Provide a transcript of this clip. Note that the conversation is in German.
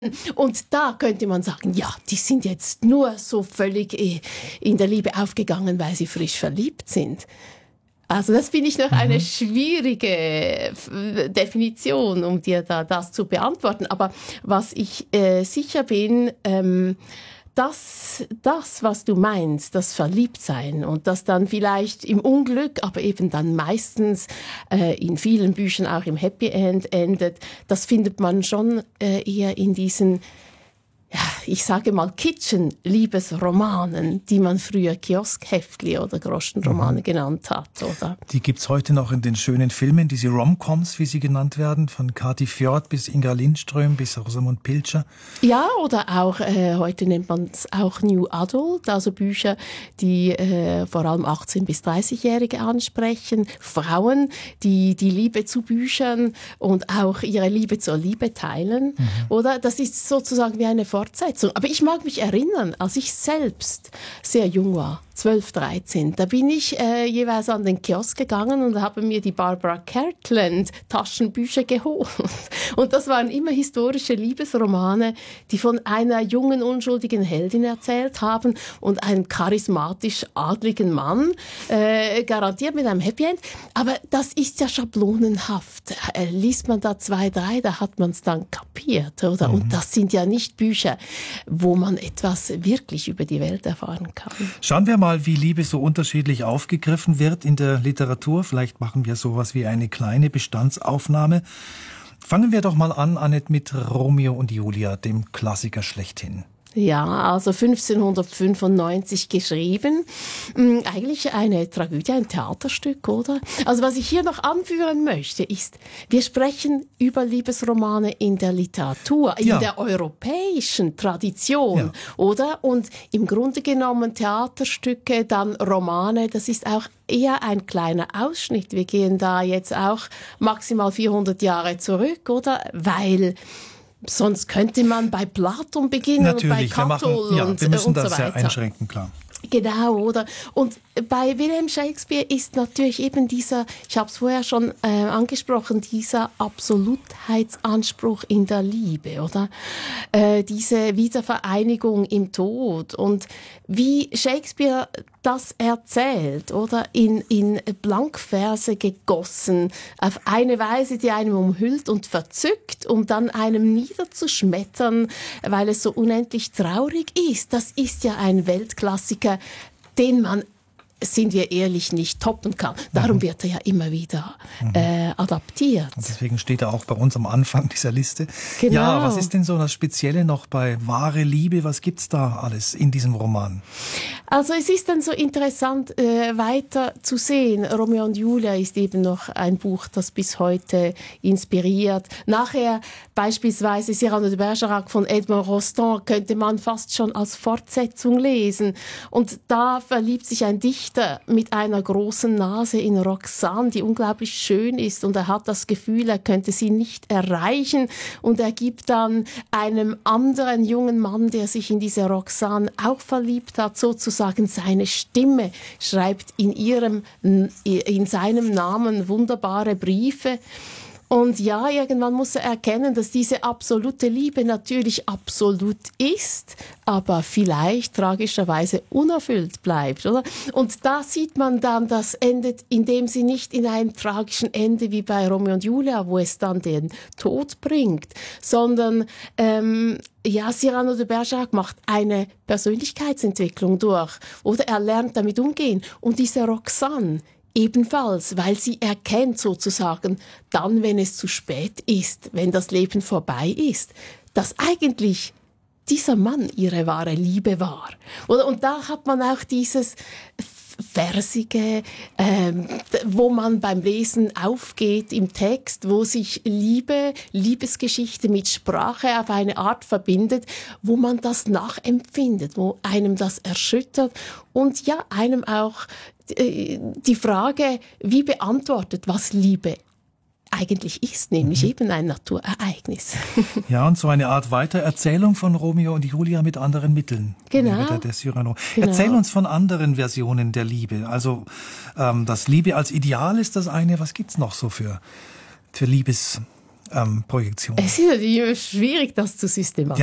Und da könnte man sagen, ja, die sind jetzt nur so völlig in der Liebe aufgegangen, weil sie frisch verliebt sind. Also das finde ich noch eine schwierige Definition, um dir da das zu beantworten. Aber was ich sicher bin, das, was du meinst, das Verliebtsein und das dann vielleicht im Unglück, aber eben dann meistens in vielen Büchern auch im Happy End endet, das findet man schon eher in diesen, ja, ich sage mal Kitchen-Liebesromanen, die man früher Kioskhäftli oder Groschenromane genannt hat, oder? Die gibt's heute noch in den schönen Filmen, diese Rom-Coms, wie sie genannt werden, von Kati Fjord bis Inga Lindström bis Rosamund Pilcher. Ja, oder auch, heute nennt man es auch New Adult, also Bücher, die vor allem 18- bis 30-Jährige ansprechen, Frauen, die die Liebe zu Büchern und auch ihre Liebe zur Liebe teilen, oder? Das ist sozusagen wie eine Fortsetzung. Aber ich mag mich erinnern, als ich selbst sehr jung war, 12, 13, da bin ich jeweils an den Kiosk gegangen und habe mir die Barbara Cartland Taschenbücher geholt. Und das waren immer historische Liebesromane, die von einer jungen, unschuldigen Heldin erzählt haben und einem charismatisch adligen Mann, garantiert mit einem Happy End. Aber das ist ja schablonenhaft. Liest man da 2, 3, da hat man es dann kapiert, oder? Und das sind ja nicht Bücher, wo man etwas wirklich über die Welt erfahren kann. Schauen wir mal, wie Liebe so unterschiedlich aufgegriffen wird in der Literatur. Vielleicht machen wir sowas wie eine kleine Bestandsaufnahme. Fangen wir doch mal an, Annette, mit Romeo und Julia, dem Klassiker schlechthin. Ja, also 1595 geschrieben. Eigentlich eine Tragödie, ein Theaterstück, oder? Also was ich hier noch anführen möchte, ist, wir sprechen über Liebesromane in der Literatur, in der europäischen Tradition, oder? Und im Grunde genommen Theaterstücke, dann Romane, das ist auch eher ein kleiner Ausschnitt. Wir gehen da jetzt auch maximal 400 Jahre zurück, oder? Weil sonst könnte man bei Platon beginnen. Natürlich, und bei Catull wir müssen das so ja einschränken, klar. Genau, oder? Und bei William Shakespeare ist natürlich eben dieser, ich habe es vorher schon angesprochen, dieser Absolutheitsanspruch in der Liebe, oder? Diese Wiedervereinigung im Tod. Und wie Shakespeare das erzählt, oder? In Blankverse gegossen, auf eine Weise, die einem umhüllt und verzückt, um dann einem niederzuschmettern, weil es so unendlich traurig ist. Das ist ja ein Weltklassiker, den man, sind wir ehrlich, nicht toppen kann. Darum wird er ja immer wieder adaptiert. Und deswegen steht er auch bei uns am Anfang dieser Liste. Genau. Ja, was ist denn so das Spezielle noch bei wahre Liebe? Was gibt's da alles in diesem Roman? Also es ist dann so interessant weiter zu sehen. Romeo und Julia ist eben noch ein Buch, das bis heute inspiriert. Nachher beispielsweise Cyrano de Bergerac von Edmond Rostand könnte man fast schon als Fortsetzung lesen. Und da verliebt sich ein Dichter mit einer großen Nase in Roxane, die unglaublich schön ist. Und er hat das Gefühl, er könnte sie nicht erreichen. Und er gibt dann einem anderen jungen Mann, der sich in diese Roxane auch verliebt hat, sozusagen seine Stimme, schreibt in seinem Namen wunderbare Briefe. Und ja, irgendwann muss er erkennen, dass diese absolute Liebe natürlich absolut ist, aber vielleicht tragischerweise unerfüllt bleibt, oder? Und da sieht man dann, das endet, indem sie nicht in einem tragischen Ende wie bei Romeo und Julia, wo es dann den Tod bringt, sondern Cyrano de Bergerac macht eine Persönlichkeitsentwicklung durch, oder er lernt damit umgehen. Und diese Roxane ebenfalls, weil sie erkennt sozusagen, dann, wenn es zu spät ist, wenn das Leben vorbei ist, dass eigentlich dieser Mann ihre wahre Liebe war. Und da hat man auch dieses Versige, wo man beim Lesen aufgeht im Text, wo sich Liebesgeschichte mit Sprache auf eine Art verbindet, wo man das nachempfindet, wo einem das erschüttert und ja, einem auch die Frage, wie beantwortet, was Liebe eigentlich ist, nämlich eben ein Naturereignis. Ja, und so eine Art Weitererzählung von Romeo und Julia mit anderen Mitteln. Genau. Der Cyrano. Genau. Erzähl uns von anderen Versionen der Liebe. Also das Liebe als Ideal ist das eine. Was gibt's noch so für Projektionen? Es ist natürlich schwierig, das zu systematisieren.